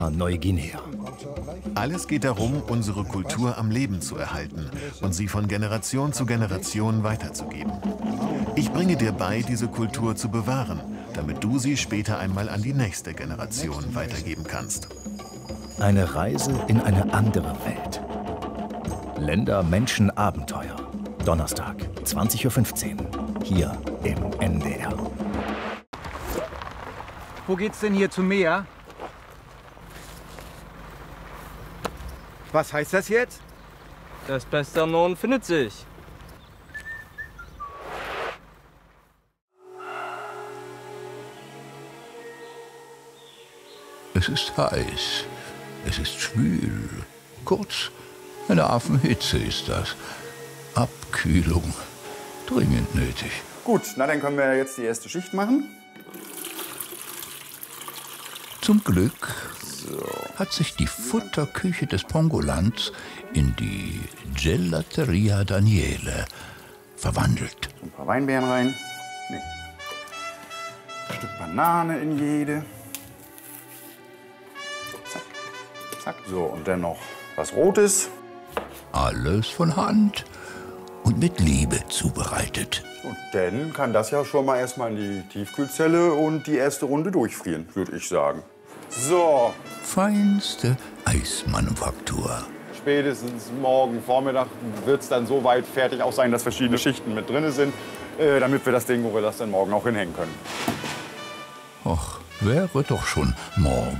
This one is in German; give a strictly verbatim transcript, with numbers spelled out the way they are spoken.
Neuguinea. Alles geht darum, unsere Kultur am Leben zu erhalten und sie von Generation zu Generation weiterzugeben. Ich bringe dir bei, diese Kultur zu bewahren, damit du sie später einmal an die nächste Generation weitergeben kannst. Eine Reise in eine andere Welt. Länder, Menschen, Abenteuer. Donnerstag, zwanzig Uhr fünfzehn. Hier im N D R. Wo geht's denn hier zum Meer? Was heißt das jetzt? Das Beste am Norden findet sich. Es ist heiß, es ist schwül. Kurz, eine Affenhitze ist das. Abkühlung, dringend nötig. Gut, na dann können wir jetzt die erste Schicht machen. Zum Glück so. Hat sich die Futterküche des Pongolands in die Gelateria Daniele verwandelt. Ein paar Weinbeeren rein. Nee. Ein Stück Banane in jede. Zack. Zack. So, und dann noch was Rotes. Alles von Hand und mit Liebe zubereitet. Und dann kann das ja schon mal erstmal in die Tiefkühlzelle und die erste Runde durchfrieren, würde ich sagen. So. Feinste Eismanufaktur. Spätestens morgen Vormittag wird es dann so weit fertig auch sein, dass verschiedene Schichten mit drin sind, äh, damit wir das Ding, wo wir das dann morgen auch hinhängen können. Och, wäre doch schon morgen